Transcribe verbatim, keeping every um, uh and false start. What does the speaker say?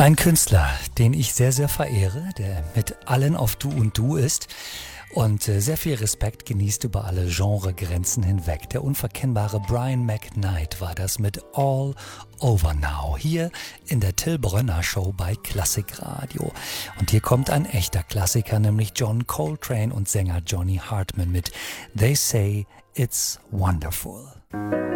Ein Künstler, den ich sehr, sehr verehre, der mit allen auf Du und Du ist und äh, sehr viel Respekt genießt über alle Genregrenzen hinweg. Der unverkennbare Brian McKnight war das mit All Over Now, hier in der Till Brönner Show bei Klassikradio. Und hier kommt ein echter Klassiker, nämlich John Coltrane und Sänger Johnny Hartman mit They Say It's Wonderful.